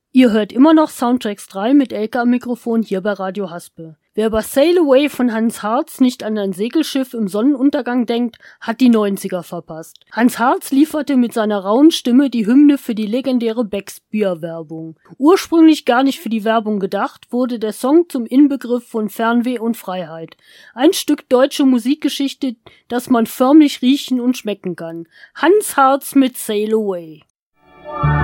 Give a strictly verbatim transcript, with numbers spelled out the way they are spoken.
Ihr hört immer noch Soundtracks drei mit Elke am Mikrofon hier bei Radio Haspe. Wer bei Sail Away von Hans Hartz nicht an ein Segelschiff im Sonnenuntergang denkt, hat die neunziger verpasst. Hans Hartz lieferte mit seiner rauen Stimme die Hymne für die legendäre Becks Bier-Werbung. Ursprünglich gar nicht für die Werbung gedacht, wurde der Song zum Inbegriff von Fernweh und Freiheit. Ein Stück deutsche Musikgeschichte, das man förmlich riechen und schmecken kann. Hans Hartz mit Sail Away.